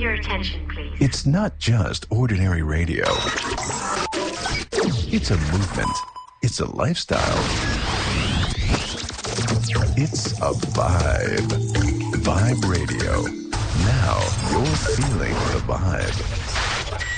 your attention, please? It's not just ordinary radio. It's a movement. It's a lifestyle. It's a vibe. Vibe Radio. Now you're feeling the vibe.